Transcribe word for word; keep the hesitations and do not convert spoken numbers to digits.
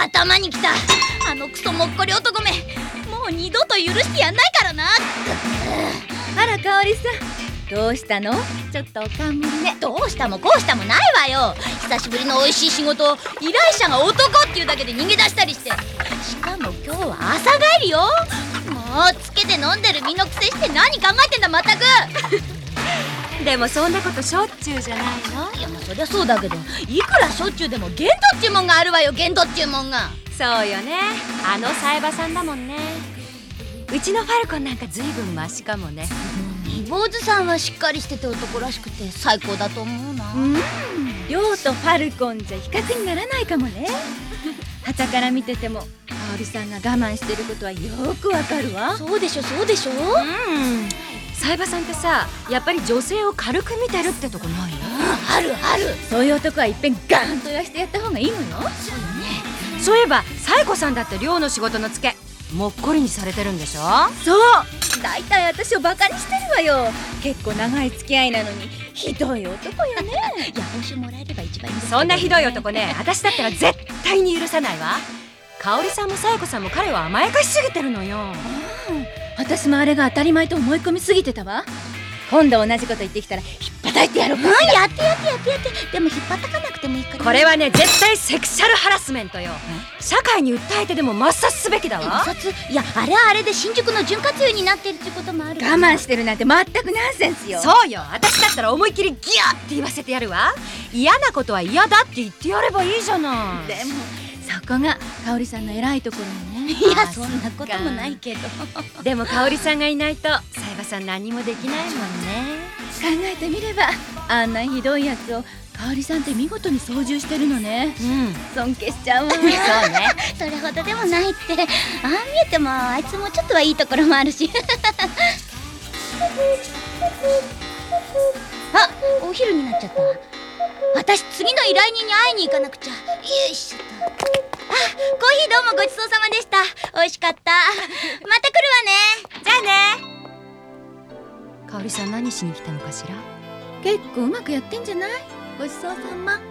頭にきた。あのクソもっこり男め、もう二度と許してやんないからな。 あら香織さん、どうしたの？ちょっとおかんむりね。 どうしたもこうしたもないわよ。久しぶりの美味しい仕事を依頼者が男っていうだけで逃げ出したりして、しかも今日は朝帰りよ。もうつけて飲んでる身のくせして何考えてんだまったく。 でもそんなことしょっちゅうじゃないの？ いやまあそりゃそうだけど、いくらしょっちゅうでも限度っちゅうもんがあるわよ。限度っちゅうもんが。 そうよね、あのサイバさんだもんね。うちのファルコンなんかずいぶんマシかもね。 坊主さんはしっかりしてて男らしくて最高だと思うな。 うん、亮とファルコンじゃ比較にならないかもね。傍から見てても香織さんが我慢してることはよくわかるわ。 そうでしょそうでしょ。 うんサイバさんってさ、やっぱり女性を軽く見てるってとこないの？ あるある。 そういう男はいっぺんガーンと言わしてやった方がいいのよ。 そうよね。 そういえばサイコさんだって寮の仕事のツケもっこりにされてるんでしょ？ そう、だいたい私をバカにしてるわよ。結構長い付き合いなのにひどい男よね。 いや報酬もらえれば一番いいんですけどね。 そんなひどい男ね、私だったら絶対に許さないわ。香織さんもサイコさんも彼を甘やかしすぎてるのよ。 私もあれが当たり前と思い込みすぎてたわ。今度同じこと言ってきたらひっぱたいてやろうか。 うん、やってやってやってやって。でも引っ張たかなくてもいいから。 これはね、絶対セクシャルハラスメントよ。社会に訴えてでも抹殺すべきだわ。 抹殺？いやあれはあれで新宿の潤滑油になってるってこともある。 我慢してるなんて全くナンセンスよ。 そうよ、私だったら思いっきりギャーって言わせてやるわ。嫌なことは嫌だって言ってやればいいじゃない。 でもそこが香織さんの偉いところよね。 いやそんなこともないけど。 でも香織さんがいないとサイバさん何もできないもんね。 考えてみればあんなひどいやつを香織さんって見事に操縦してるのね。 うん尊敬しちゃうわ。 そうね。 それほどでもないって。ああ見えてもあいつもちょっとはいいところもあるし。あ、お昼になっちゃった。私次の依頼人に会いに行かなくちゃ。よいしょっと。あ、コーヒーどうもごちそうさまでした。美味しかった。また来るわね。 じゃあね。香織さん何しに来たのかしら？ 結構うまくやってんじゃない？ごちそうさま。